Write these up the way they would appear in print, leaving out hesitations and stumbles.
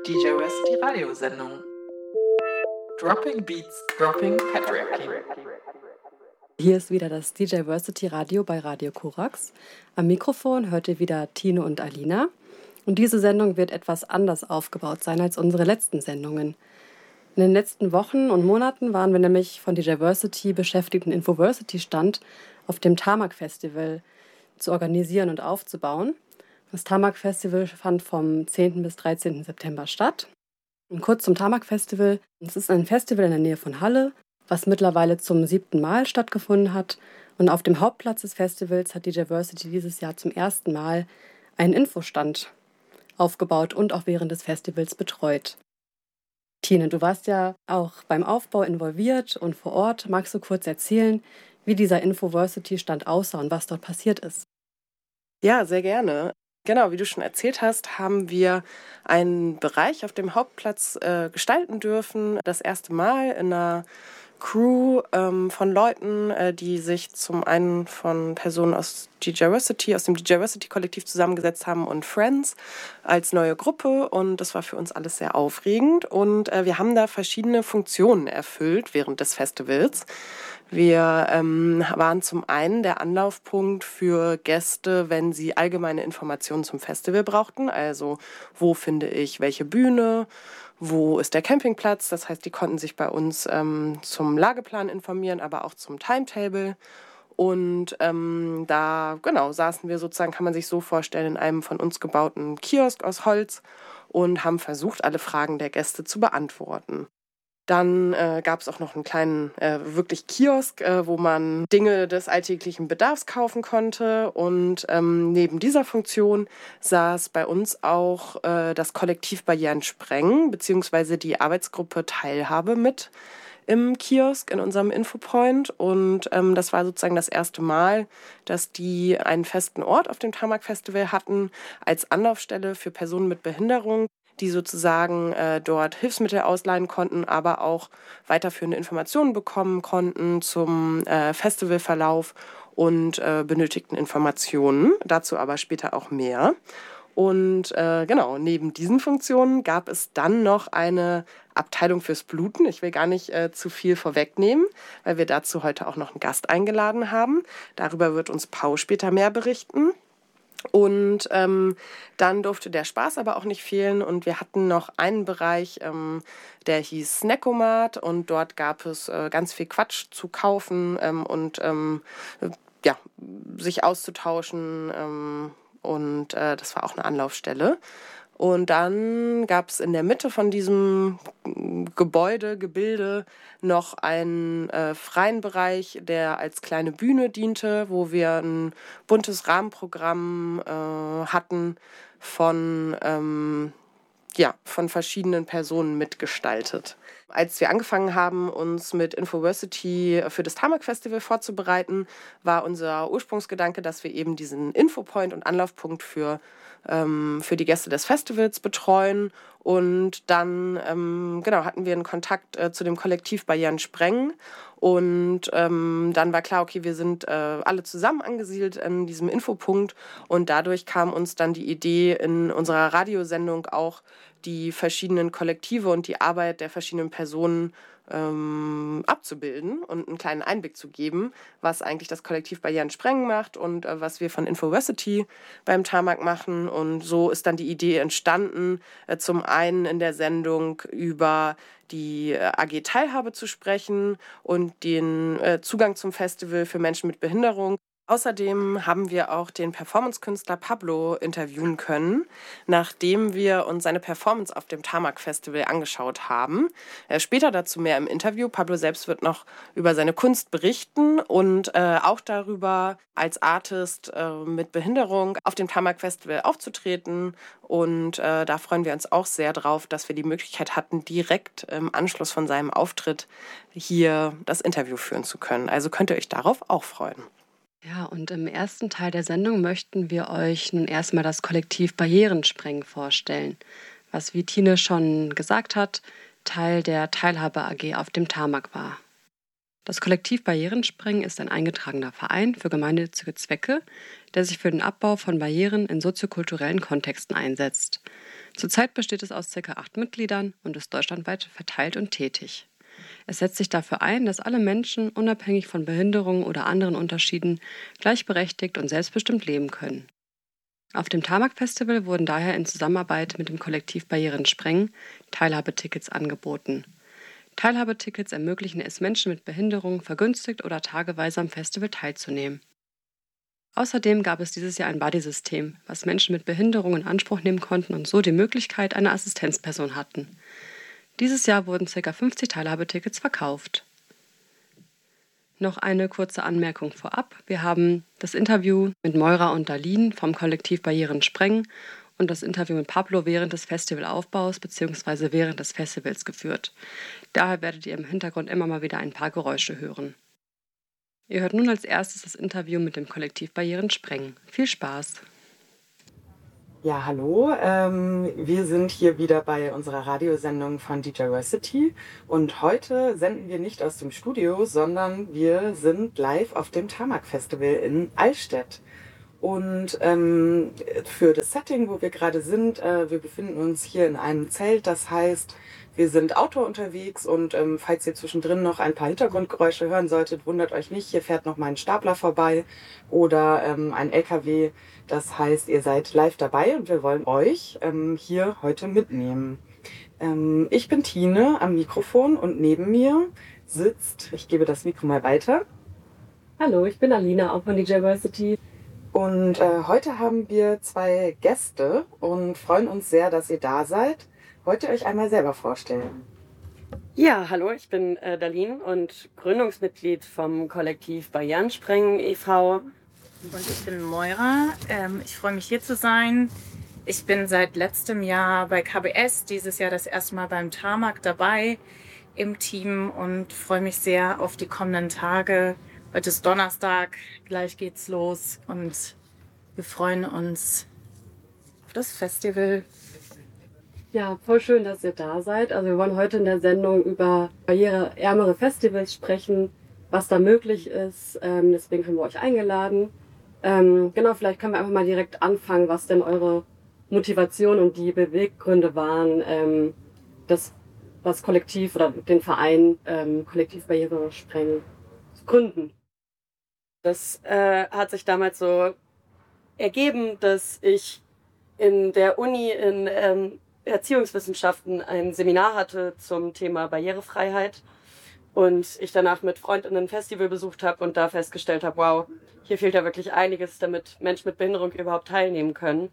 DJversity Radiosendung. Dropping Beats, Dropping Patriarchy. Hier ist wieder das DJversity Radio bei Radio Korax. Am Mikrofon hört ihr wieder Tine und Alina. Und diese Sendung wird etwas anders aufgebaut sein als unsere letzten Sendungen. In den letzten Wochen und Monaten waren wir nämlich von DJversity beschäftigt, einen Infoversity-Stand auf dem Tarmac Festival zu organisieren und aufzubauen. Das Tarmac Festival fand vom 10. bis 13. September statt. Und kurz zum Tarmac Festival. Es ist ein Festival in der Nähe von Halle, was mittlerweile zum 7. Mal stattgefunden hat. Und auf dem Hauptplatz des Festivals hat DJversity dieses Jahr zum ersten Mal einen Infostand aufgebaut und auch während des Festivals betreut. Tine, du warst ja auch beim Aufbau involviert und vor Ort. Magst du kurz erzählen, wie dieser Infoversity-Stand aussah und was dort passiert ist? Ja, sehr gerne. Genau, wie du schon erzählt hast, haben wir einen Bereich auf dem Hauptplatz gestalten dürfen. Das erste Mal in einer Crew von Leuten, die sich zum einen von Personen aus DJversity, aus dem DJversity-Kollektiv zusammengesetzt haben und Friends als neue Gruppe. Und das war für uns alles sehr aufregend. Und wir haben da verschiedene Funktionen erfüllt während des Festivals. Wir waren zum einen der Anlaufpunkt für Gäste, wenn sie allgemeine Informationen zum Festival brauchten. Also, wo finde ich welche Bühne? Wo ist der Campingplatz? Das heißt, die konnten sich bei uns zum Lageplan informieren, aber auch zum Timetable. Und da saßen wir sozusagen, kann man sich so vorstellen, in einem von uns gebauten Kiosk aus Holz und haben versucht, alle Fragen der Gäste zu beantworten. Dann gab es auch noch einen kleinen wirklich Kiosk, wo man Dinge des alltäglichen Bedarfs kaufen konnte. Und neben dieser Funktion saß bei uns auch das Kollektiv Barrieren sprengen, beziehungsweise die Arbeitsgruppe Teilhabe mit im Kiosk in unserem Infopoint. Und das war sozusagen das erste Mal, dass die einen festen Ort auf dem Tarmac Festival hatten als Anlaufstelle für Personen mit Behinderung, die sozusagen dort Hilfsmittel ausleihen konnten, aber auch weiterführende Informationen bekommen konnten zum Festivalverlauf und benötigten Informationen. Dazu aber später auch mehr. Und neben diesen Funktionen gab es dann noch eine Abteilung fürs Bluten. Ich will gar nicht zu viel vorwegnehmen, weil wir dazu heute auch noch einen Gast eingeladen haben. Darüber wird uns Pau später mehr berichten. Und dann durfte der Spaß aber auch nicht fehlen und wir hatten noch einen Bereich, der hieß Snackomat und dort gab es ganz viel Quatsch zu kaufen und sich auszutauschen und das war auch eine Anlaufstelle. Und dann gab es in der Mitte von diesem Gebilde noch einen freien Bereich, der als kleine Bühne diente, wo wir ein buntes Rahmenprogramm hatten von verschiedenen Personen mitgestaltet. Als wir angefangen haben, uns mit Infoversity für das Tarmac Festival vorzubereiten, war unser Ursprungsgedanke, dass wir eben diesen Infopoint und Anlaufpunkt für die Gäste des Festivals betreuen. Und dann hatten wir einen Kontakt zu dem Kollektiv Barrieren sprengen. Und dann war klar, okay, wir sind alle zusammen angesiedelt in diesem Infopunkt. Und dadurch kam uns dann die Idee, in unserer Radiosendung auch die verschiedenen Kollektive und die Arbeit der verschiedenen Personen abzubilden und einen kleinen Einblick zu geben, was eigentlich das Kollektiv Barrieren sprengen macht und was wir von Infoversity beim Tarmac machen. Und so ist dann die Idee entstanden, zum einen in der Sendung über die AG Teilhabe zu sprechen und den Zugang zum Festival für Menschen mit Behinderung. Außerdem haben wir auch den Performance-Künstler Pablo interviewen können, nachdem wir uns seine Performance auf dem Tarmac Festival angeschaut haben. Später dazu mehr im Interview. Pablo selbst wird noch über seine Kunst berichten und auch darüber, als Artist mit Behinderung auf dem Tarmac Festival aufzutreten. Und da freuen wir uns auch sehr drauf, dass wir die Möglichkeit hatten, direkt im Anschluss von seinem Auftritt hier das Interview führen zu können. Also könnt ihr euch darauf auch freuen. Ja, und im ersten Teil der Sendung möchten wir euch nun erstmal das Kollektiv Barrieren sprengen vorstellen, was, wie Tine schon gesagt hat, Teil der Teilhabe AG auf dem Tarmac war. Das Kollektiv Barrieren sprengen ist ein eingetragener Verein für gemeinnützige Zwecke, der sich für den Abbau von Barrieren in soziokulturellen Kontexten einsetzt. Zurzeit besteht es aus ca. 8 Mitgliedern und ist deutschlandweit verteilt und tätig. Es setzt sich dafür ein, dass alle Menschen, unabhängig von Behinderungen oder anderen Unterschieden, gleichberechtigt und selbstbestimmt leben können. Auf dem Tarmac-Festival wurden daher in Zusammenarbeit mit dem Kollektiv Barrieren sprengen Teilhabetickets angeboten. Teilhabetickets ermöglichen es Menschen mit Behinderung, vergünstigt oder tageweise am Festival teilzunehmen. Außerdem gab es dieses Jahr ein Buddy-System, was Menschen mit Behinderung in Anspruch nehmen konnten und so die Möglichkeit einer Assistenzperson hatten. Dieses Jahr wurden ca. 50 Teilhabetickets verkauft. Noch eine kurze Anmerkung vorab. Wir haben das Interview mit Moira und Darlene vom Kollektiv Barrieren sprengen und das Interview mit Pablo während des Festivalaufbaus bzw. während des Festivals geführt. Daher werdet ihr im Hintergrund immer mal wieder ein paar Geräusche hören. Ihr hört nun als erstes das Interview mit dem Kollektiv Barrieren sprengen. Viel Spaß! Ja, hallo. Wir sind hier wieder bei unserer Radiosendung von DJversity und heute senden wir nicht aus dem Studio, sondern wir sind live auf dem Tarmac Festival in Allstedt. Und für das Setting, wo wir gerade sind, wir befinden uns hier in einem Zelt, das heißt, wir sind Outdoor unterwegs und falls ihr zwischendrin noch ein paar Hintergrundgeräusche hören solltet, wundert euch nicht, hier fährt noch mal ein Stapler vorbei oder ein LKW. Das heißt, ihr seid live dabei und wir wollen euch hier heute mitnehmen. Ich bin Tine am Mikrofon und neben mir sitzt, ich gebe das Mikro mal weiter. Hallo, ich bin Alina, auch von DJversity. Und heute haben wir 2 Gäste und freuen uns sehr, dass ihr da seid. Wollt ihr euch einmal selber vorstellen? Ja, hallo, ich bin Darlene und Gründungsmitglied vom Kollektiv Barrieren sprengen e.V. Und ich bin Moira. Ich freue mich hier zu sein. Ich bin seit letztem Jahr bei KBS, dieses Jahr das erste Mal beim Tarmac dabei im Team und freue mich sehr auf die kommenden Tage. Heute ist Donnerstag, gleich geht's los und wir freuen uns auf das Festival. Ja, voll schön, dass ihr da seid. Also wir wollen heute in der Sendung über barriereärmere Festivals sprechen, was da möglich ist. Deswegen haben wir euch eingeladen. Genau, vielleicht können wir einfach mal direkt anfangen, was denn eure Motivation und die Beweggründe waren, das Kollektiv oder den Verein Kollektiv Barriere sprengen zu gründen. Das hat sich damals so ergeben, dass ich in der Uni in Erziehungswissenschaften ein Seminar hatte zum Thema Barrierefreiheit und ich danach mit Freundinnen ein Festival besucht habe und da festgestellt habe, wow, hier fehlt ja wirklich einiges, damit Menschen mit Behinderung überhaupt teilnehmen können.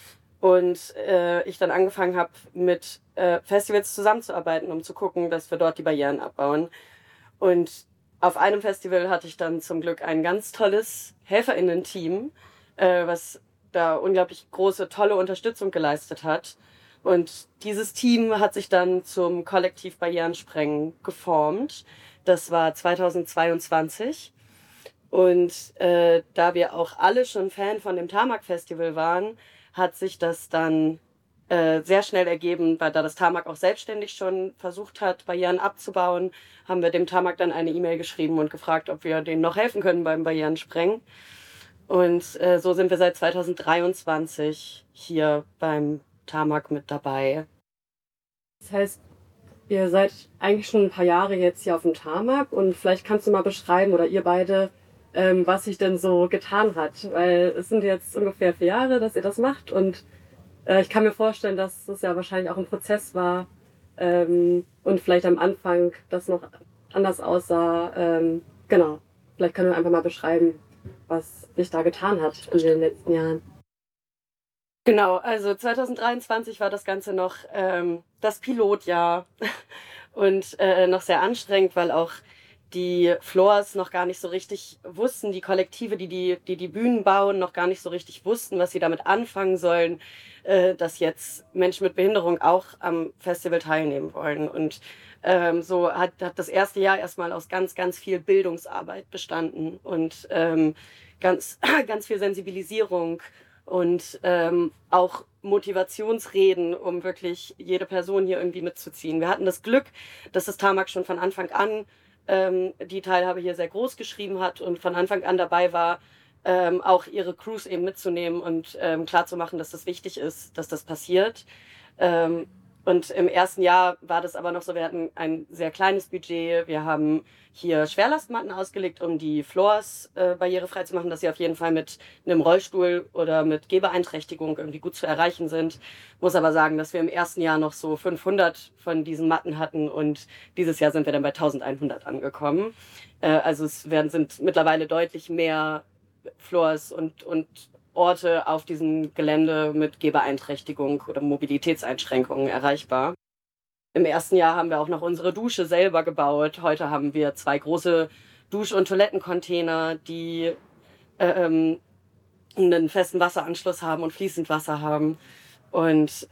Und ich dann angefangen habe, mit Festivals zusammenzuarbeiten, um zu gucken, dass wir dort die Barrieren abbauen. Und auf einem Festival hatte ich dann zum Glück ein ganz tolles HelferInnen-Team, was da unglaublich große, tolle Unterstützung geleistet hat. Und dieses Team hat sich dann zum Kollektiv Barrieren sprengen geformt. Das war 2022. Und da wir auch alle schon Fan von dem Tarmac Festival waren, hat sich das dann sehr schnell ergeben, weil da das Tarmac auch selbstständig schon versucht hat, Barrieren abzubauen, haben wir dem Tarmac dann eine E-Mail geschrieben und gefragt, ob wir denen noch helfen können beim Barrieren sprengen. Und so sind wir seit 2023 hier beim Tarmac mit dabei. Das heißt, ihr seid eigentlich schon ein paar Jahre jetzt hier auf dem Tarmac und vielleicht kannst du mal beschreiben, oder ihr beide, was sich denn so getan hat. Weil es sind jetzt ungefähr 4 Jahre, dass ihr das macht und ich kann mir vorstellen, dass das ja wahrscheinlich auch ein Prozess war und vielleicht am Anfang das noch anders aussah. Genau, vielleicht können wir einfach mal beschreiben, was sich da getan hat in den letzten Jahren. Genau, also 2023 war das Ganze noch das Pilotjahr und noch sehr anstrengend, weil auch die Floors noch gar nicht so richtig wussten, die Kollektive, die Bühnen bauen, noch gar nicht so richtig wussten, was sie damit anfangen sollen, dass jetzt Menschen mit Behinderung auch am Festival teilnehmen wollen. Und so hat das erste Jahr erstmal aus ganz, ganz viel Bildungsarbeit bestanden und ganz, ganz viel Sensibilisierung und auch Motivationsreden, um wirklich jede Person hier irgendwie mitzuziehen. Wir hatten das Glück, dass das Tarmac schon von Anfang an die Teilhabe hier sehr groß geschrieben hat und von Anfang an dabei war, auch ihre Crews eben mitzunehmen und klarzumachen, dass das wichtig ist, dass das passiert. Und im ersten Jahr war das aber noch so, wir hatten ein sehr kleines Budget. Wir haben hier Schwerlastmatten ausgelegt, um die Floors barrierefrei zu machen, dass sie auf jeden Fall mit einem Rollstuhl oder mit Gehbeeinträchtigung irgendwie gut zu erreichen sind. Muss aber sagen, dass wir im ersten Jahr noch so 500 von diesen Matten hatten und dieses Jahr sind wir dann bei 1100 angekommen. Also sind mittlerweile deutlich mehr Floors und Orte auf diesem Gelände mit Gehbeeinträchtigung oder Mobilitätseinschränkungen erreichbar. Im ersten Jahr haben wir auch noch unsere Dusche selber gebaut. Heute haben wir 2 große Dusch- und Toilettencontainer, die einen festen Wasseranschluss haben und fließend Wasser haben. Und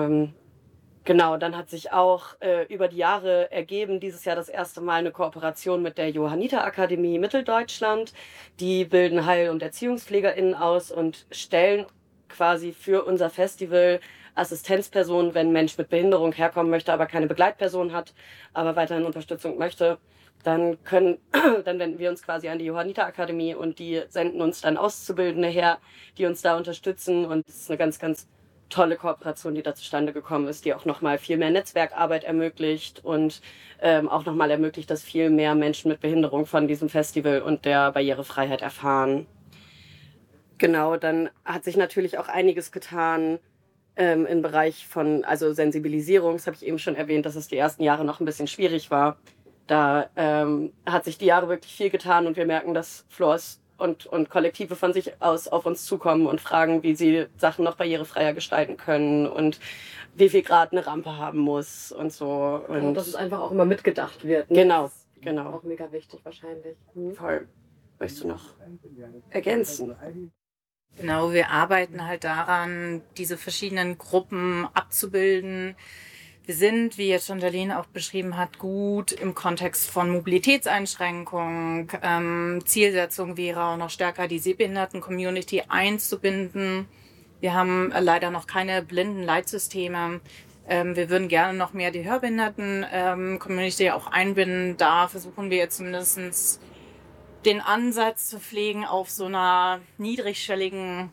genau, dann hat sich auch über die Jahre ergeben, dieses Jahr das erste Mal eine Kooperation mit der Johanniter-Akademie Mitteldeutschland. Die bilden Heil- und ErziehungspflegerInnen aus und stellen quasi für unser Festival Assistenzpersonen, wenn ein Mensch mit Behinderung herkommen möchte, aber keine Begleitperson hat, aber weiterhin Unterstützung möchte. Dann wenden wir uns quasi an die Johanniter-Akademie und die senden uns dann Auszubildende her, die uns da unterstützen. Und es ist eine ganz, ganz tolle Kooperation, die da zustande gekommen ist, die auch nochmal viel mehr Netzwerkarbeit ermöglicht und auch nochmal ermöglicht, dass viel mehr Menschen mit Behinderung von diesem Festival und der Barrierefreiheit erfahren. Genau, dann hat sich natürlich auch einiges getan im Bereich von Sensibilisierung. Das habe ich eben schon erwähnt, dass es die ersten Jahre noch ein bisschen schwierig war. Da hat sich die Jahre wirklich viel getan und wir merken, dass Floors und Kollektive von sich aus auf uns zukommen und fragen, wie sie Sachen noch barrierefreier gestalten können und wie viel Grad eine Rampe haben muss und so. Und dass es einfach auch immer mitgedacht wird. Ne? Genau. Auch mega wichtig wahrscheinlich. Voll. Möchtest du noch ergänzen? Genau, wir arbeiten halt daran, diese verschiedenen Gruppen abzubilden. Wir sind, wie jetzt schon Darlene auch beschrieben hat, gut im Kontext von Mobilitätseinschränkungen. Zielsetzung wäre auch noch stärker die Sehbehinderten-Community einzubinden. Wir haben leider noch keine blinden Leitsysteme. Wir würden gerne noch mehr die Hörbehinderten-Community auch einbinden. Da versuchen wir jetzt zumindest den Ansatz zu pflegen, auf so einer niedrigschwelligen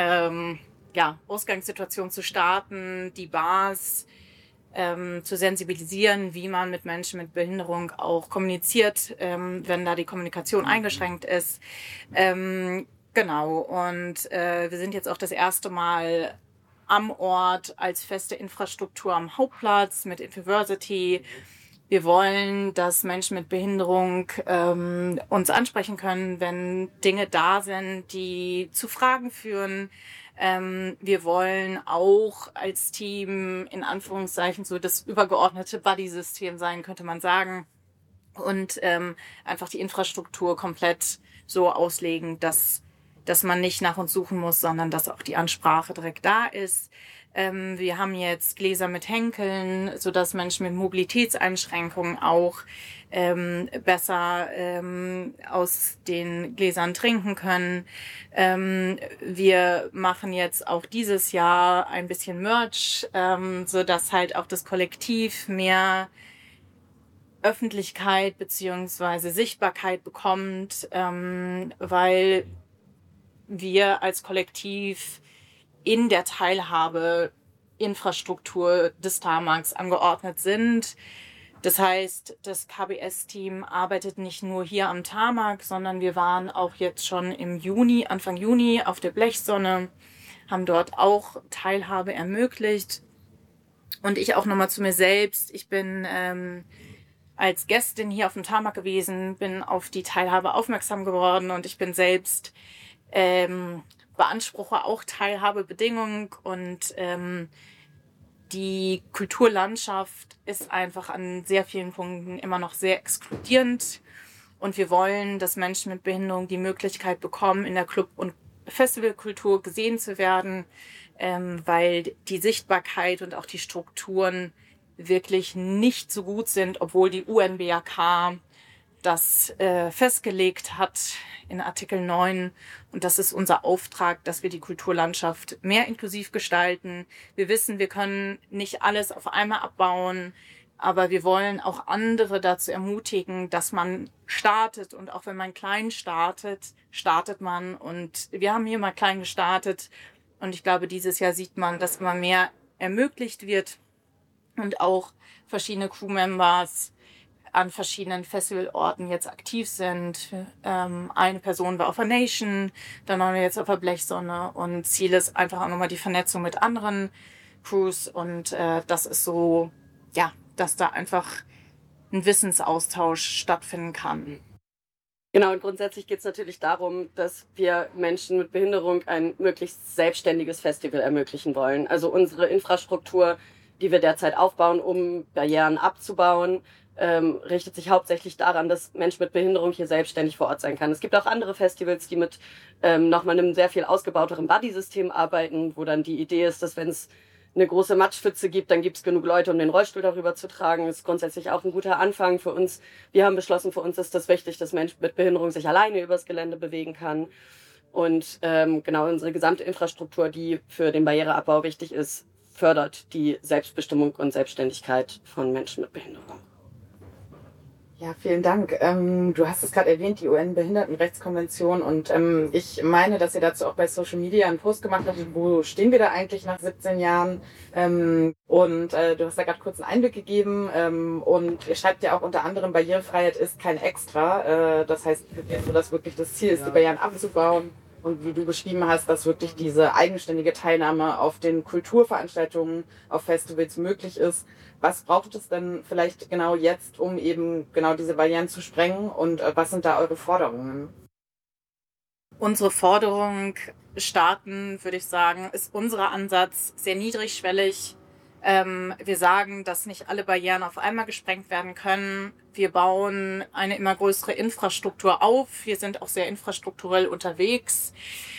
Ausgangssituation zu starten, die Bars zu sensibilisieren, wie man mit Menschen mit Behinderung auch kommuniziert, wenn da die Kommunikation eingeschränkt ist. Genau, und wir sind jetzt auch das erste Mal am Ort als feste Infrastruktur am Hauptplatz mit Infiversity. Wir wollen, dass Menschen mit Behinderung uns ansprechen können, wenn Dinge da sind, die zu Fragen führen. Wir wollen auch als Team in Anführungszeichen so das übergeordnete Buddy-System sein, könnte man sagen. Und einfach die Infrastruktur komplett so auslegen, dass man nicht nach uns suchen muss, sondern dass auch die Ansprache direkt da ist. Wir haben jetzt Gläser mit Henkeln, sodass Menschen mit Mobilitätseinschränkungen auch besser aus den Gläsern trinken können. Wir machen jetzt auch dieses Jahr ein bisschen Merch, sodass halt auch das Kollektiv mehr Öffentlichkeit beziehungsweise Sichtbarkeit bekommt, weil wir als Kollektiv in der Teilhabeinfrastruktur des Tarmacs angeordnet sind. Das heißt, das KBS-Team arbeitet nicht nur hier am Tarmac, sondern wir waren auch jetzt schon Anfang Juni auf der Blechsonne, haben dort auch Teilhabe ermöglicht. Und ich auch nochmal zu mir selbst. Ich bin als Gästin hier auf dem Tarmac gewesen, bin auf die Teilhabe aufmerksam geworden und ich bin selbst beanspruche auch Teilhabebedingungen und die Kulturlandschaft ist einfach an sehr vielen Punkten immer noch sehr exkludierend und wir wollen, dass Menschen mit Behinderung die Möglichkeit bekommen, in der Club- und Festivalkultur gesehen zu werden, weil die Sichtbarkeit und auch die Strukturen wirklich nicht so gut sind, obwohl die UNBAK das festgelegt hat in Artikel 9. Und das ist unser Auftrag, dass wir die Kulturlandschaft mehr inklusiv gestalten. Wir wissen, wir können nicht alles auf einmal abbauen, aber wir wollen auch andere dazu ermutigen, dass man startet. Und auch wenn man klein startet, startet man. Und wir haben hier mal klein gestartet. Und ich glaube, dieses Jahr sieht man, dass immer mehr ermöglicht wird und auch verschiedene Crewmembers an verschiedenen Festivalorten jetzt aktiv sind. Eine Person war auf der Nation, dann waren wir jetzt auf der Blechsonne und Ziel ist einfach auch nochmal die Vernetzung mit anderen Crews und das ist so, ja, dass da einfach ein Wissensaustausch stattfinden kann. Genau, und grundsätzlich geht es natürlich darum, dass wir Menschen mit Behinderung ein möglichst selbstständiges Festival ermöglichen wollen. Also unsere Infrastruktur, die wir derzeit aufbauen, um Barrieren abzubauen, richtet sich hauptsächlich daran, dass Menschen mit Behinderung hier selbstständig vor Ort sein kann. Es gibt auch andere Festivals, die mit nochmal einem sehr viel ausgebauteren Buddy-System arbeiten, wo dann die Idee ist, dass wenn es eine große Matschpfütze gibt, dann gibt es genug Leute, um den Rollstuhl darüber zu tragen. Das ist grundsätzlich auch ein guter Anfang für uns. Wir haben beschlossen, für uns ist das wichtig, dass Menschen mit Behinderung sich alleine übers Gelände bewegen kann. Und genau unsere gesamte Infrastruktur, die für den Barriereabbau wichtig ist, fördert die Selbstbestimmung und Selbstständigkeit von Menschen mit Behinderung. Ja, vielen Dank. Du hast es gerade erwähnt, die UN-Behindertenrechtskonvention und ich meine, dass ihr dazu auch bei Social Media einen Post gemacht habt, wo stehen wir da eigentlich nach 17 Jahren? Und du hast da gerade kurz einen Einblick gegeben und ihr schreibt ja auch unter anderem, Barrierefreiheit ist kein Extra. Das heißt, dass wirklich das Ziel ist, die Barrieren abzubauen. Und wie du beschrieben hast, dass wirklich diese eigenständige Teilnahme auf den Kulturveranstaltungen, auf Festivals möglich ist. Was braucht es denn vielleicht genau jetzt, um eben genau diese Barrieren zu sprengen? Und was sind da eure Forderungen? Unsere Forderung starten, würde ich sagen, ist unser Ansatz sehr niedrigschwellig. Wir sagen, dass nicht alle Barrieren auf einmal gesprengt werden können. Wir bauen eine immer größere Infrastruktur auf. Wir sind auch sehr infrastrukturell unterwegs.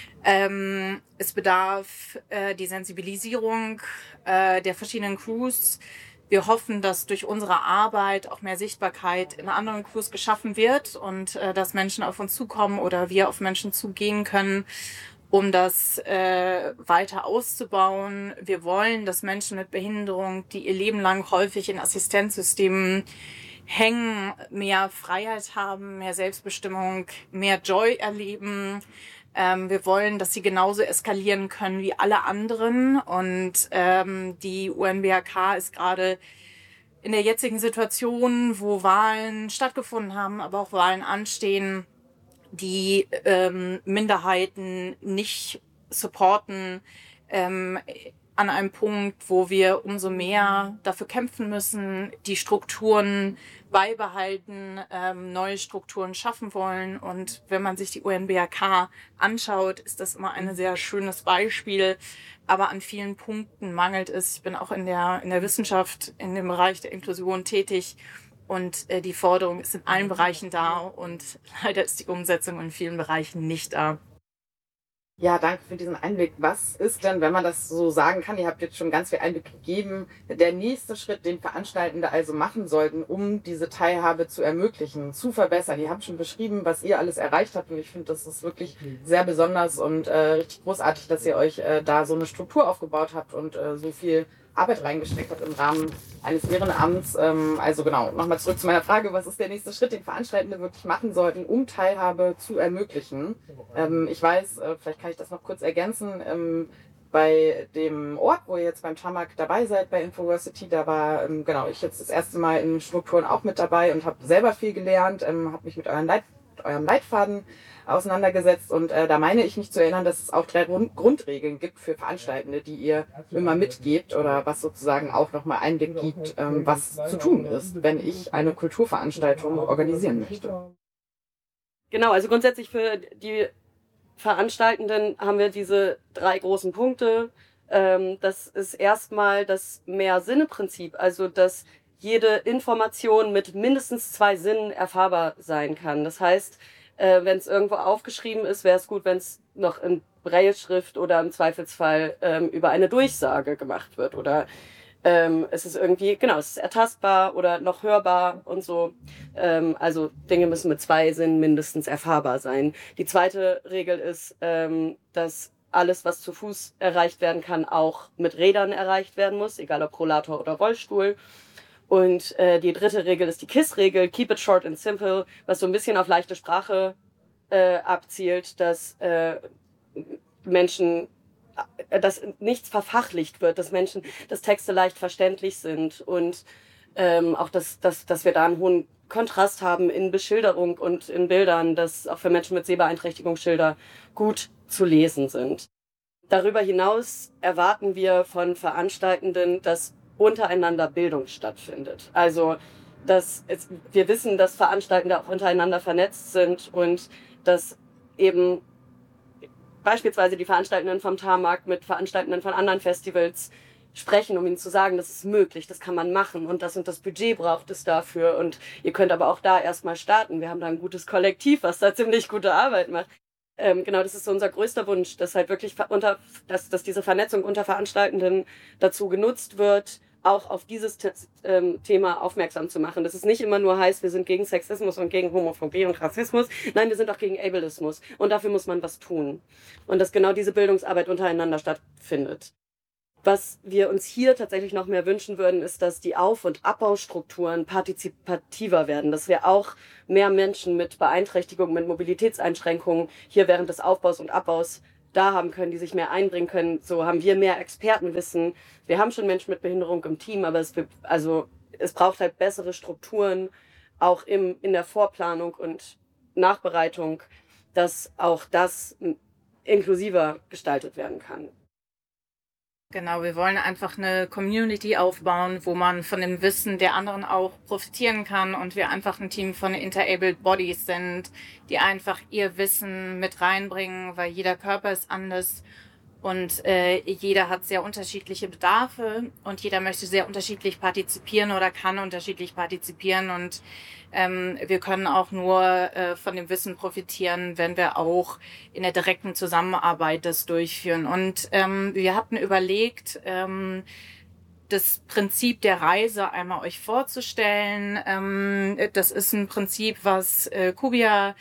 Es bedarf die Sensibilisierung der verschiedenen Crews. Wir hoffen, dass durch unsere Arbeit auch mehr Sichtbarkeit in anderen Crews geschaffen wird und dass Menschen auf uns zukommen oder wir auf Menschen zugehen können, um das weiter auszubauen. Wir wollen, dass Menschen mit Behinderung, die ihr Leben lang häufig in Assistenzsystemen hängen, mehr Freiheit haben, mehr Selbstbestimmung, mehr Joy erleben. Wir wollen, dass sie genauso eskalieren können wie alle anderen. Und die UNBHK ist gerade in der jetzigen Situation, wo Wahlen stattgefunden haben, aber auch Wahlen anstehen, die Minderheiten nicht supporten, an einem Punkt, wo wir umso mehr dafür kämpfen müssen, die Strukturen beibehalten, neue Strukturen schaffen wollen. Und wenn man sich die UNBHK anschaut, ist das immer ein sehr schönes Beispiel. Aber an vielen Punkten mangelt es. Ich bin auch in der Wissenschaft, in dem Bereich der Inklusion tätig. Und die Forderung ist in allen Bereichen da. Und leider ist die Umsetzung in vielen Bereichen nicht da. Ja, danke für diesen Einblick. Was ist denn, wenn man das so sagen kann, ihr habt jetzt schon ganz viel Einblick gegeben, der nächste Schritt, den Veranstaltende also machen sollten, um diese Teilhabe zu ermöglichen, zu verbessern? Ihr habt schon beschrieben, was ihr alles erreicht habt und ich finde, das ist wirklich sehr besonders und richtig großartig, dass ihr euch da so eine Struktur aufgebaut habt und so viel Arbeit reingesteckt hat im Rahmen eines Ehrenamts. Also genau, nochmal zurück zu meiner Frage, was ist der nächste Schritt, den Veranstaltende wirklich machen sollten, um Teilhabe zu ermöglichen? Ich weiß, vielleicht kann ich das noch kurz ergänzen, bei dem Ort, wo ihr jetzt beim Tamak dabei seid, bei Infoversity, da war genau ich jetzt das erste Mal in Strukturen auch mit dabei und habe selber viel gelernt, habe mich mit eurem Leitfaden auseinandergesetzt und da meine ich mich zu erinnern, dass es auch 3 Grundregeln gibt für Veranstaltende, die ihr immer mitgebt oder was sozusagen auch nochmal Einblick gibt, was zu tun ist, wenn ich eine Kulturveranstaltung organisieren möchte. Genau, also grundsätzlich für die Veranstaltenden haben wir diese 3 großen Punkte. Das ist erstmal das Mehr-Sinne-Prinzip, also dass jede Information mit mindestens 2 Sinnen erfahrbar sein kann. Das heißt, wenn es irgendwo aufgeschrieben ist, wäre es gut, wenn es noch in Brailleschrift oder im Zweifelsfall über eine Durchsage gemacht wird. Oder es ist irgendwie, genau, es ist ertastbar oder noch hörbar und so. Also Dinge müssen mit 2 Sinnen mindestens erfahrbar sein. Die zweite Regel ist, dass alles, was zu Fuß erreicht werden kann, auch mit Rädern erreicht werden muss, egal ob Rollator oder Rollstuhl. Und die dritte Regel ist die KISS-Regel, Keep it short and simple, was so ein bisschen auf leichte Sprache abzielt, dass Menschen dass nichts verfachlicht wird, dass Texte leicht verständlich sind und auch, dass wir da einen hohen Kontrast haben in Beschilderung und in Bildern, dass auch für Menschen mit Sehbeeinträchtigung Schilder gut zu lesen sind. Darüber hinaus erwarten wir von Veranstaltenden, dass untereinander Bildung stattfindet. Also, wir wissen, dass Veranstaltende auch untereinander vernetzt sind und dass eben beispielsweise die Veranstaltenden vom Tarmac mit Veranstaltenden von anderen Festivals sprechen, um ihnen zu sagen, das ist möglich, das kann man machen und das Budget braucht es dafür und ihr könnt aber auch da erstmal starten. Wir haben da ein gutes Kollektiv, was da ziemlich gute Arbeit macht. Genau, das ist so unser größter Wunsch, dass halt wirklich dass diese Vernetzung unter Veranstaltenden dazu genutzt wird, auch auf dieses Thema aufmerksam zu machen. Dass es nicht immer nur heißt, wir sind gegen Sexismus und gegen Homophobie und Rassismus. Nein, wir sind auch gegen Ableismus. Und dafür muss man was tun. Und dass genau diese Bildungsarbeit untereinander stattfindet. Was wir uns hier tatsächlich noch mehr wünschen würden, ist, dass die Auf- und Abbaustrukturen partizipativer werden. Dass wir auch mehr Menschen mit Beeinträchtigungen, mit Mobilitätseinschränkungen hier während des Aufbaus und Abbaus da haben können, die sich mehr einbringen können. So haben wir mehr Expertenwissen. Wir haben schon Menschen mit Behinderung im Team, aber es braucht halt bessere Strukturen, auch in der Vorplanung und Nachbereitung, dass auch das inklusiver gestaltet werden kann. Genau, wir wollen einfach eine Community aufbauen, wo man von dem Wissen der anderen auch profitieren kann und wir einfach ein Team von Interabled Bodies sind, die einfach ihr Wissen mit reinbringen, weil jeder Körper ist anders und jeder hat sehr unterschiedliche Bedarfe und jeder möchte sehr unterschiedlich partizipieren oder kann unterschiedlich partizipieren und wir können auch nur von dem Wissen profitieren, wenn wir auch in der direkten Zusammenarbeit das durchführen. Und wir hatten überlegt, das Prinzip der Reise einmal euch vorzustellen. Das ist ein Prinzip, was Kubia,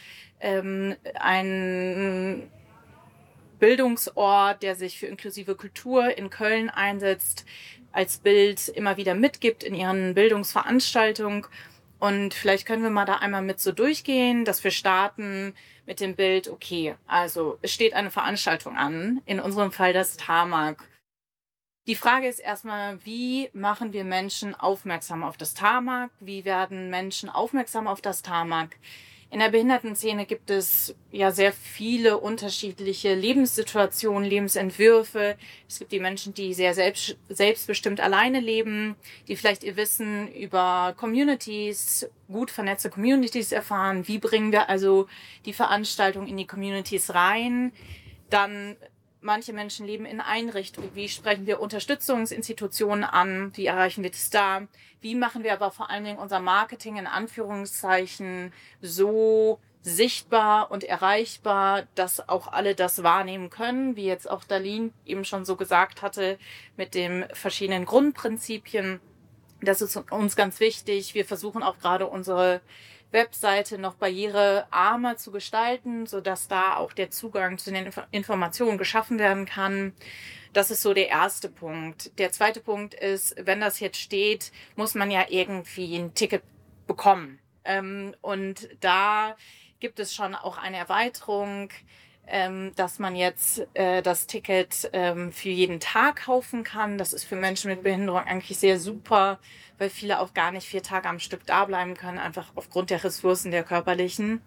ein Bildungsort, der sich für inklusive Kultur in Köln einsetzt, als Bild immer wieder mitgibt in ihren Bildungsveranstaltungen. Und vielleicht können wir mal da einmal mit so durchgehen, dass wir starten mit dem Bild, okay, also es steht eine Veranstaltung an, in unserem Fall das Tarmac. Die Frage ist erstmal, wie machen wir Menschen aufmerksam auf das Tarmac? Wie werden Menschen aufmerksam auf das Tarmac? In der Behindertenszene gibt es ja sehr viele unterschiedliche Lebenssituationen, Lebensentwürfe. Es gibt die Menschen, die sehr selbstbestimmt alleine leben, die vielleicht ihr Wissen über Communities, gut vernetzte Communities erfahren. Wie bringen wir also die Veranstaltung in die Communities rein? Dann manche Menschen leben in Einrichtungen. Wie sprechen wir Unterstützungsinstitutionen an? Wie erreichen wir das da? Wie machen wir aber vor allen Dingen unser Marketing in Anführungszeichen so sichtbar und erreichbar, dass auch alle das wahrnehmen können, wie jetzt auch Darlene eben schon so gesagt hatte, mit den verschiedenen Grundprinzipien. Das ist uns ganz wichtig. Wir versuchen auch gerade unsere Webseite noch barrierearmer zu gestalten, sodass da auch der Zugang zu den Informationen geschaffen werden kann. Das ist so der erste Punkt. Der zweite Punkt ist, wenn das jetzt steht, muss man ja irgendwie ein Ticket bekommen. Und da gibt es schon auch eine Erweiterung, dass man jetzt das Ticket für jeden Tag kaufen kann. Das ist für Menschen mit Behinderung eigentlich sehr super, weil viele auch gar nicht 4 Tage am Stück da bleiben können, einfach aufgrund der Ressourcen der körperlichen.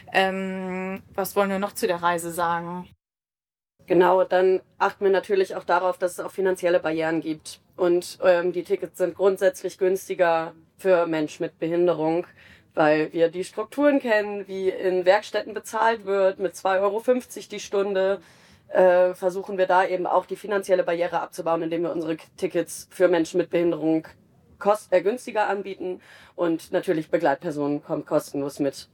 Was wollen wir noch zu der Reise sagen? Genau, dann achten wir natürlich auch darauf, dass es auch finanzielle Barrieren gibt. Und die Tickets sind grundsätzlich günstiger für Menschen mit Behinderung, weil wir die Strukturen kennen, wie in Werkstätten bezahlt wird, mit 2,50 € die Stunde. Versuchen wir da eben auch die finanzielle Barriere abzubauen, indem wir unsere Tickets für Menschen mit Behinderung günstiger anbieten und natürlich Begleitpersonen kommen kostenlos mit.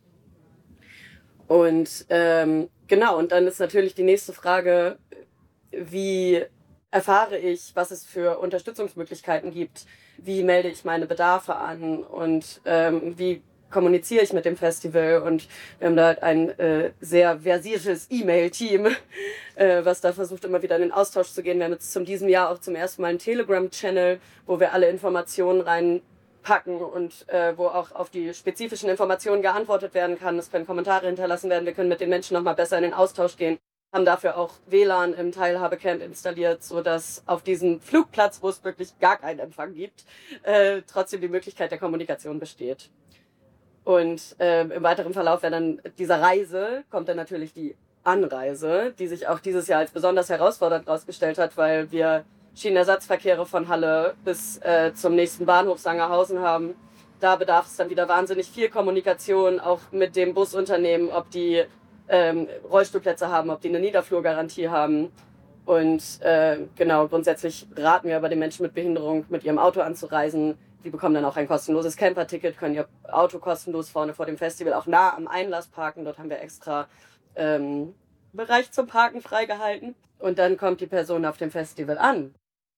Und genau, und dann ist natürlich die nächste Frage, wie erfahre ich, was es für Unterstützungsmöglichkeiten gibt, wie melde ich meine Bedarfe an und wie kommuniziere ich mit dem Festival, und wir haben da halt ein sehr versiertes E-Mail-Team, was da versucht, immer wieder in den Austausch zu gehen. Wir haben jetzt diesem Jahr auch zum ersten Mal einen Telegram-Channel, wo wir alle Informationen reinpacken und wo auch auf die spezifischen Informationen geantwortet werden kann. Es können Kommentare hinterlassen werden, wir können mit den Menschen nochmal besser in den Austausch gehen. haben dafür auch WLAN im Teilhabecamp installiert, sodass auf diesem Flugplatz, wo es wirklich gar keinen Empfang gibt, trotzdem die Möglichkeit der Kommunikation besteht. Und im weiteren Verlauf dieser Reise kommt dann natürlich die Anreise, die sich auch dieses Jahr als besonders herausfordernd herausgestellt hat, weil wir Schienenersatzverkehre von Halle bis zum nächsten Bahnhof Sangerhausen haben. Da bedarf es dann wieder wahnsinnig viel Kommunikation, auch mit dem Busunternehmen, ob die Rollstuhlplätze haben, ob die eine Niederflurgarantie haben. Und genau, grundsätzlich raten wir aber den Menschen mit Behinderung, mit ihrem Auto anzureisen. Die bekommen dann auch ein kostenloses Camperticket, können ihr Auto kostenlos vorne vor dem Festival auch nah am Einlass parken. Dort haben wir extra Bereich zum Parken freigehalten. Und dann kommt die Person auf dem Festival an.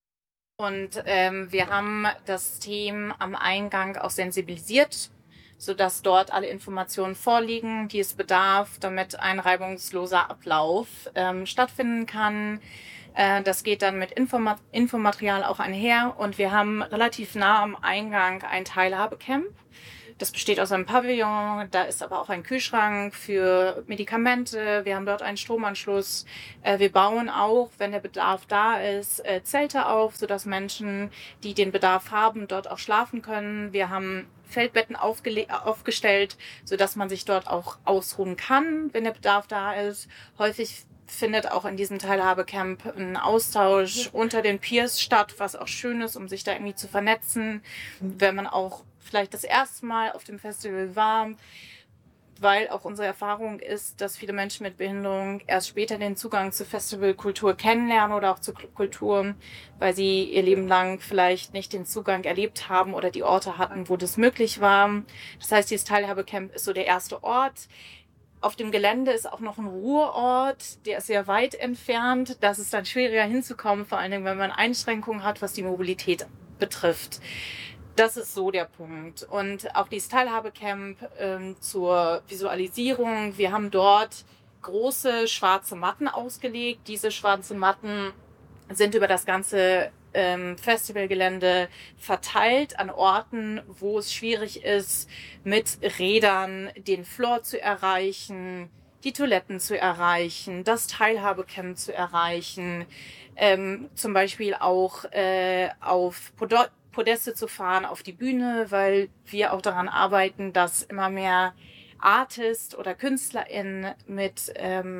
Und wir haben das Team am Eingang auch sensibilisiert, sodass dort alle Informationen vorliegen, die es bedarf, damit ein reibungsloser Ablauf stattfinden kann. Das geht dann mit Infomaterial auch einher. Und wir haben relativ nah am Eingang ein Teilhabecamp. Das besteht aus einem Pavillon, da ist aber auch ein Kühlschrank für Medikamente. Wir haben dort einen Stromanschluss. Wir bauen auch, wenn der Bedarf da ist, Zelte auf, sodass Menschen, die den Bedarf haben, dort auch schlafen können. Wir haben Feldbetten aufgestellt, sodass man sich dort auch ausruhen kann, wenn der Bedarf da ist. Häufig findet auch in diesem Teilhabecamp ein Austausch unter den Peers statt, was auch schön ist, um sich da irgendwie zu vernetzen, wenn man auch vielleicht das erste Mal auf dem Festival war, weil auch unsere Erfahrung ist, dass viele Menschen mit Behinderung erst später den Zugang zur Festivalkultur kennenlernen oder auch zur Kultur, weil sie ihr Leben lang vielleicht nicht den Zugang erlebt haben oder die Orte hatten, wo das möglich war. Das heißt, dieses Teilhabecamp ist so der erste Ort. Auf dem Gelände ist auch noch ein Ruheort, der ist sehr weit entfernt. Das ist dann schwieriger hinzukommen, vor allen Dingen, wenn man Einschränkungen hat, was die Mobilität betrifft. Das ist so der Punkt. Und auch dieses Teilhabecamp zur Visualisierung. Wir haben dort große schwarze Matten ausgelegt. Diese schwarzen Matten sind über das ganze Festivalgelände verteilt an Orten, wo es schwierig ist, mit Rädern den Floor zu erreichen, die Toiletten zu erreichen, das Teilhabecamp zu erreichen, zum Beispiel auch auf Podeste zu fahren, auf die Bühne, weil wir auch daran arbeiten, dass immer mehr Artists oder KünstlerInnen mit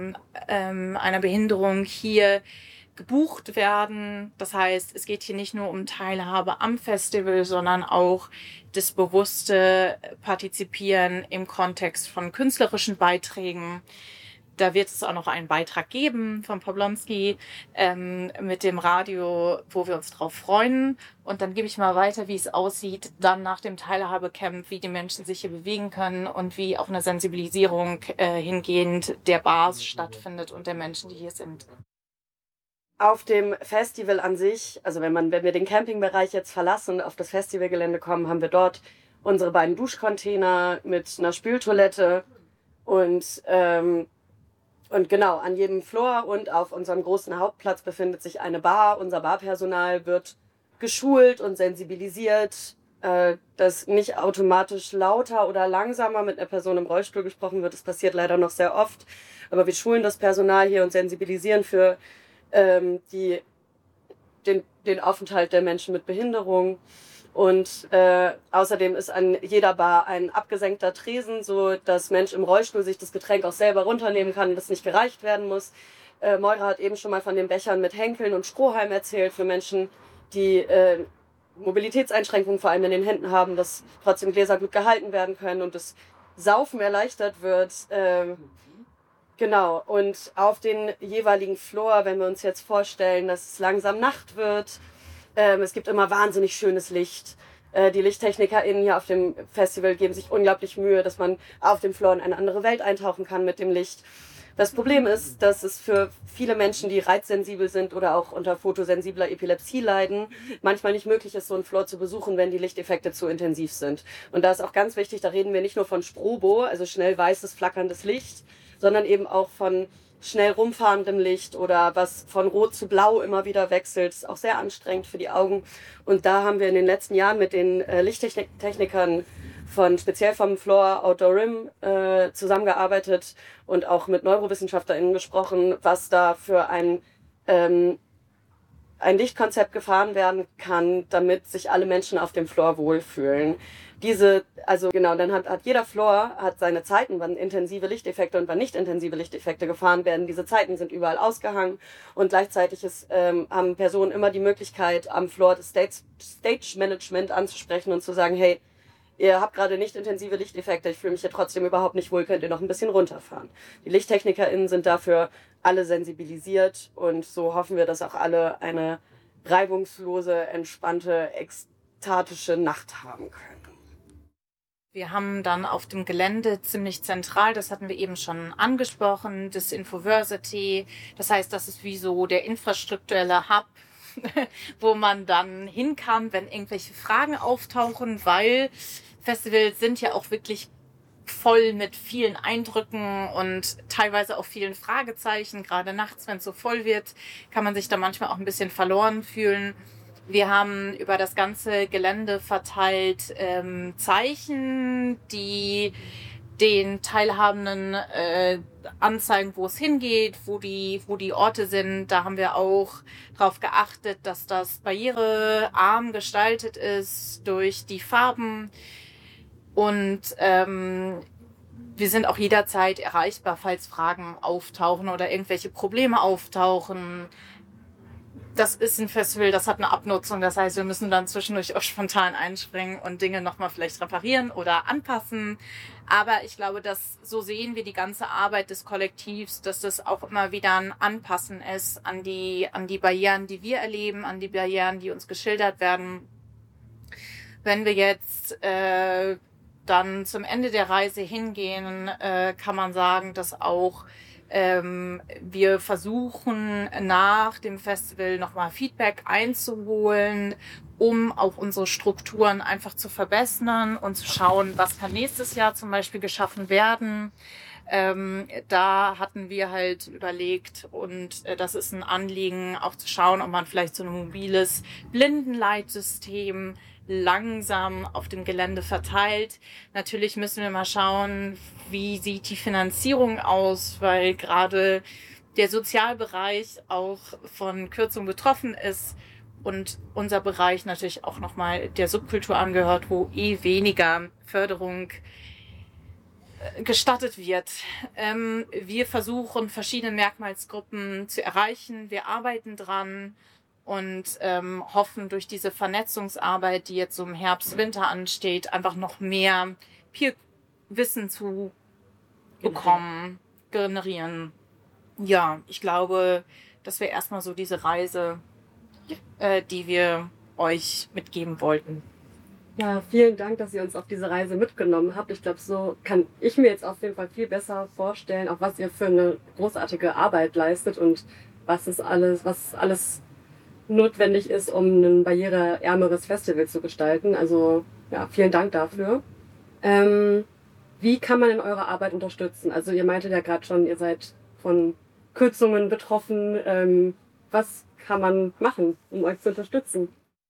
einer Behinderung hier gebucht werden. Das heißt, es geht hier nicht nur um Teilhabe am Festival, sondern auch das bewusste Partizipieren im Kontext von künstlerischen Beiträgen. Da wird es auch noch einen Beitrag geben von Poblonski mit dem Radio, wo wir uns drauf freuen. Und dann gebe ich mal weiter, wie es aussieht, dann nach dem Teilhabecamp, wie die Menschen sich hier bewegen können und wie auch eine Sensibilisierung hingehend der Bars stattfindet und der Menschen, die hier sind. Auf dem Festival an sich, also wenn wir den Campingbereich jetzt verlassen und auf das Festivalgelände kommen, haben wir dort unsere beiden Duschcontainer mit einer Spültoilette und genau, an jedem Floor und auf unserem großen Hauptplatz befindet sich eine Bar. Unser Barpersonal wird geschult und sensibilisiert, dass nicht automatisch lauter oder langsamer mit einer Person im Rollstuhl gesprochen wird. Das passiert leider noch sehr oft. Aber wir schulen das Personal hier und sensibilisieren für den Aufenthalt der Menschen mit Behinderung. Und außerdem ist an jeder Bar ein abgesenkter Tresen, so dass Mensch im Rollstuhl sich das Getränk auch selber runternehmen kann und das nicht gereicht werden muss. Moira hat eben schon mal von den Bechern mit Henkeln und Strohhalm erzählt für Menschen, die Mobilitätseinschränkungen vor allem in den Händen haben, dass trotzdem Gläser gut gehalten werden können und das Saufen erleichtert wird. Genau, und auf den jeweiligen Floor, wenn wir uns jetzt vorstellen, dass es langsam Nacht wird, es gibt immer wahnsinnig schönes Licht. Die LichttechnikerInnen hier auf dem Festival geben sich unglaublich Mühe, dass man auf dem Floor in eine andere Welt eintauchen kann mit dem Licht. Das Problem ist, dass es für viele Menschen, die reizsensibel sind oder auch unter photosensibler Epilepsie leiden, manchmal nicht möglich ist, so einen Floor zu besuchen, wenn die Lichteffekte zu intensiv sind. Und da ist auch ganz wichtig, da reden wir nicht nur von Strobo, also schnell weißes, flackerndes Licht, sondern eben auch von schnell rumfahrendem Licht oder was von Rot zu Blau immer wieder wechselt. Das ist auch sehr anstrengend für die Augen. Und da haben wir in den letzten Jahren mit den Lichttechnikern speziell vom Floor Outdoor Rim zusammengearbeitet und auch mit NeurowissenschaftlerInnen gesprochen, was da für ein Lichtkonzept gefahren werden kann, damit sich alle Menschen auf dem Floor wohlfühlen. Dann hat jeder Floor hat seine Zeiten, wann intensive Lichteffekte und wann nicht intensive Lichteffekte gefahren werden. Diese Zeiten sind überall ausgehangen und gleichzeitig haben Personen immer die Möglichkeit, am Floor das Stage Management anzusprechen und zu sagen, hey, ihr habt gerade nicht intensive Lichteffekte, ich fühle mich hier trotzdem überhaupt nicht wohl, könnt ihr noch ein bisschen runterfahren. Die LichttechnikerInnen sind dafür alle sensibilisiert und so hoffen wir, dass auch alle eine reibungslose, entspannte, ekstatische Nacht haben können. Wir haben dann auf dem Gelände ziemlich zentral, das hatten wir eben schon angesprochen, das Infoversity. Das heißt, das ist wie so der infrastrukturelle Hub, wo man dann hin kann, wenn irgendwelche Fragen auftauchen, weil Festivals sind ja auch wirklich voll mit vielen Eindrücken und teilweise auch vielen Fragezeichen. Gerade nachts, wenn es so voll wird, kann man sich da manchmal auch ein bisschen verloren fühlen. Wir haben über das ganze Gelände verteilt Zeichen, die den Teilhabenden anzeigen, wo es hingeht, wo die Orte sind. Da haben wir auch darauf geachtet, dass das barrierearm gestaltet ist durch die Farben. Und wir sind auch jederzeit erreichbar, falls Fragen auftauchen oder irgendwelche Probleme auftauchen. Das ist ein Festival, das hat eine Abnutzung. Das heißt, wir müssen dann zwischendurch auch spontan einspringen und Dinge nochmal vielleicht reparieren oder anpassen. Aber ich glaube, so sehen wir die ganze Arbeit des Kollektivs, dass das auch immer wieder ein Anpassen ist an die Barrieren, die wir erleben, an die Barrieren, die uns geschildert werden. Wenn wir jetzt dann zum Ende der Reise hingehen, kann man sagen, dass auch wir versuchen nach dem Festival nochmal Feedback einzuholen, um auch unsere Strukturen einfach zu verbessern und zu schauen, was kann nächstes Jahr zum Beispiel geschaffen werden. Da hatten wir halt überlegt und das ist ein Anliegen, auch zu schauen, ob man vielleicht so ein mobiles Blindenleitsystem langsam auf dem Gelände verteilt. Natürlich müssen wir mal schauen, wie sieht die Finanzierung aus, weil gerade der Sozialbereich auch von Kürzungen betroffen ist und unser Bereich natürlich auch nochmal der Subkultur angehört, wo weniger Förderung gestattet wird. Wir versuchen, verschiedene Merkmalsgruppen zu erreichen. Wir arbeiten dran und hoffen durch diese Vernetzungsarbeit, die jetzt so im Herbst, Winter ansteht, einfach noch mehr Peer-Wissen zu bekommen, generieren. Ja, ich glaube, das wäre erstmal so diese Reise, die wir euch mitgeben wollten. Ja, vielen Dank, dass ihr uns auf diese Reise mitgenommen habt. Ich glaube, so kann ich mir jetzt auf jeden Fall viel besser vorstellen, auch was ihr für eine großartige Arbeit leistet und was alles notwendig ist, um ein barriereärmeres Festival zu gestalten. Also ja, vielen Dank dafür. Wie kann man in eurer Arbeit unterstützen? Also ihr meintet ja gerade schon, ihr seid von Kürzungen betroffen. Was kann man machen, um euch zu unterstützen?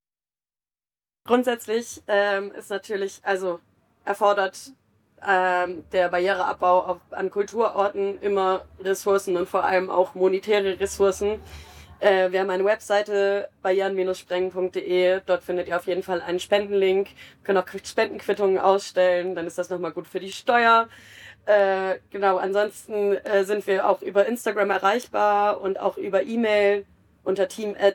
Grundsätzlich ist natürlich, erfordert der Barriereabbau an Kulturorten immer Ressourcen und vor allem auch monetäre Ressourcen. Wir haben eine Webseite, barrieren-sprengen.de. Dort findet ihr auf jeden Fall einen Spendenlink. Wir können auch Spendenquittungen ausstellen, dann ist das nochmal gut für die Steuer. Ansonsten sind wir auch über Instagram erreichbar und auch über E-Mail unter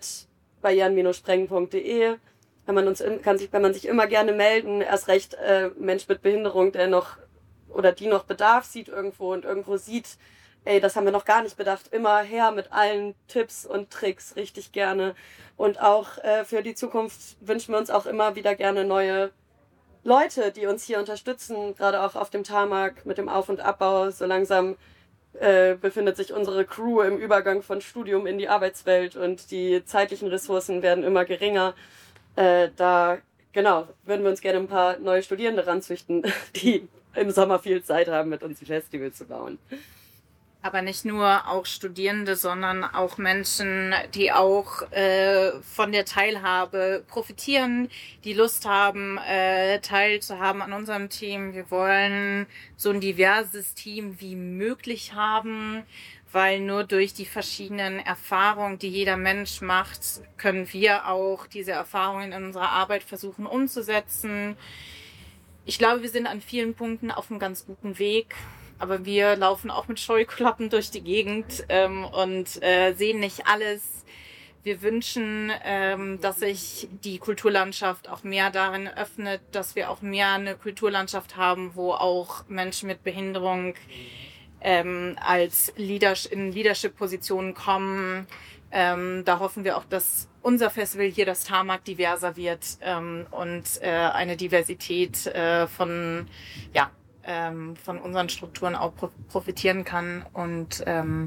team@barrieren-sprengen.de. Kann man sich immer gerne melden, erst recht Mensch mit Behinderung, der noch Bedarf sieht irgendwo und irgendwo sieht, ey, das haben wir noch gar nicht bedacht, immer her mit allen Tipps und Tricks, richtig gerne. Und auch für die Zukunft wünschen wir uns auch immer wieder gerne neue Leute, die uns hier unterstützen, gerade auch auf dem Tarmac mit dem Auf- und Abbau. So langsam befindet sich unsere Crew im Übergang von Studium in die Arbeitswelt und die zeitlichen Ressourcen werden immer geringer. Würden wir uns gerne ein paar neue Studierende ranzüchten, die im Sommer viel Zeit haben, mit uns ein Festival zu bauen. Aber nicht nur auch Studierende, sondern auch Menschen, die auch von der Teilhabe profitieren, die Lust haben, teilzuhaben an unserem Team. Wir wollen so ein diverses Team wie möglich haben, weil nur durch die verschiedenen Erfahrungen, die jeder Mensch macht, können wir auch diese Erfahrungen in unserer Arbeit versuchen umzusetzen. Ich glaube, wir sind an vielen Punkten auf einem ganz guten Weg. Aber wir laufen auch mit Scheuklappen durch die Gegend und sehen nicht alles. Wir wünschen, dass sich die Kulturlandschaft auch mehr darin öffnet, dass wir auch mehr eine Kulturlandschaft haben, wo auch Menschen mit Behinderung als in Leadership-Positionen kommen. Da hoffen wir auch, dass unser Festival hier, das Tarmac, diverser wird und eine Diversität von unseren Strukturen auch profitieren kann. Und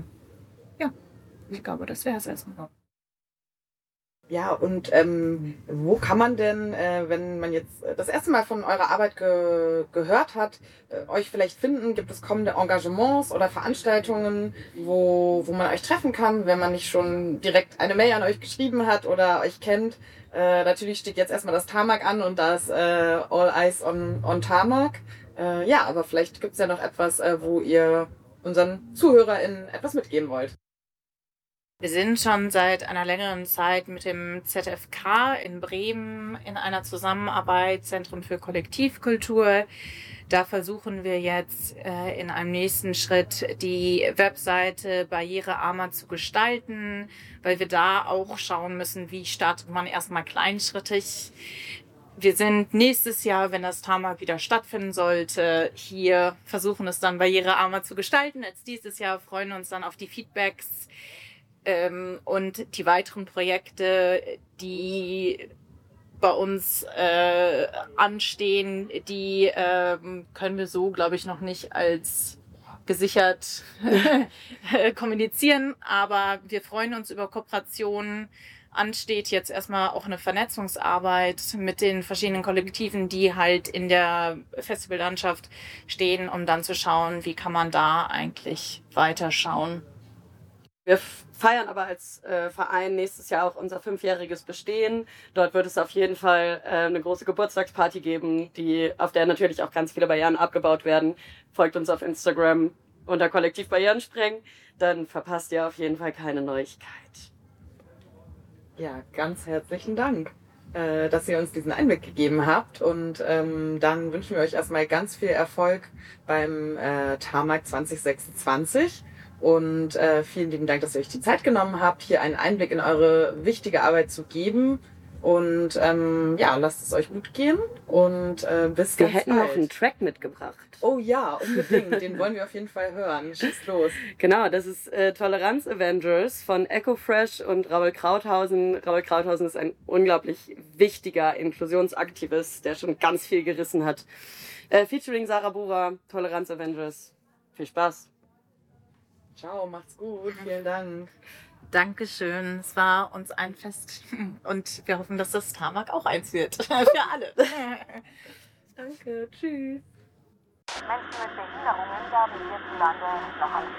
ich glaube, das wäre es erstmal. Ja, und wo kann man denn, wenn man jetzt das erste Mal von eurer Arbeit gehört hat, euch vielleicht finden? Gibt es kommende Engagements oder Veranstaltungen, wo man euch treffen kann, wenn man nicht schon direkt eine Mail an euch geschrieben hat oder euch kennt? Natürlich steht jetzt erstmal das Tarmac an und das All Eyes on Tarmac. Aber vielleicht gibt es ja noch etwas, wo ihr unseren ZuhörerInnen etwas mitgeben wollt. Wir sind schon seit einer längeren Zeit mit dem ZFK in Bremen in einer Zusammenarbeit, Zentrum für Kollektivkultur. Da versuchen wir jetzt in einem nächsten Schritt die Webseite barrierearmer zu gestalten, weil wir da auch schauen müssen, wie startet man erstmal kleinschrittig. Wir sind nächstes Jahr, wenn das Tarmac wieder stattfinden sollte, hier versuchen es dann barrierearmer zu gestalten als dieses Jahr, freuen uns dann auf die Feedbacks und die weiteren Projekte, die bei uns anstehen, die können wir so, glaube ich, noch nicht als gesichert kommunizieren, aber wir freuen uns über Kooperationen. Ansteht jetzt erstmal auch eine Vernetzungsarbeit mit den verschiedenen Kollektiven, die halt in der Festivallandschaft stehen, um dann zu schauen, wie kann man da eigentlich weiterschauen. Wir feiern aber als Verein nächstes Jahr auch unser 5-jähriges Bestehen. Dort wird es auf jeden Fall eine große Geburtstagsparty geben, auf der natürlich auch ganz viele Barrieren abgebaut werden. Folgt uns auf Instagram unter Kollektiv Barrieren sprengen, dann verpasst ihr auf jeden Fall keine Neuigkeit. Ja, ganz herzlichen Dank, dass ihr uns diesen Einblick gegeben habt. Und dann wünschen wir euch erstmal ganz viel Erfolg beim Tarmac 2026. Und vielen lieben Dank, dass ihr euch die Zeit genommen habt, hier einen Einblick in eure wichtige Arbeit zu geben. Und lasst es euch gut gehen und bis ganz bald. Wir hätten noch einen Track mitgebracht. Oh ja, unbedingt. Den wollen wir auf jeden Fall hören. Schieß los. Genau, das ist Toleranz Avengers von Echo Fresh und Raoul Krauthausen. Raoul Krauthausen ist ein unglaublich wichtiger Inklusionsaktivist, der schon ganz viel gerissen hat. Featuring Sarah Bura, Toleranz Avengers. Viel Spaß. Ciao, macht's gut. Vielen Dank. Dankeschön. Es war uns ein Fest und wir hoffen, dass das Tarmac auch eins wird. Für alle. Danke. Tschüss. Menschen mit Behinderungen werden hierzulande noch an